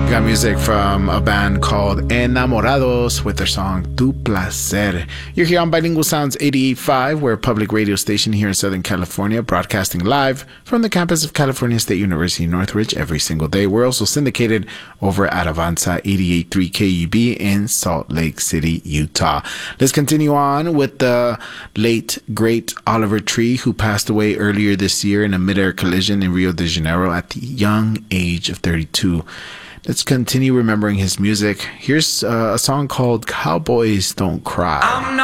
Got music from a band called Enamorados with their song Tu Placer. You're here on Bilingual Sounds 88.5. We're a public radio station here in Southern California, broadcasting live from the campus of California State University Northridge every single day. We're also syndicated over at Avanza 88.3 KUB in Salt Lake City, Utah. Let's continue on with the late, great Oliver Tree, who passed away earlier this year in a mid-air collision in Rio de Janeiro at the young age of 32. Let's continue remembering his music. Here's a song called Cowboys Don't Cry.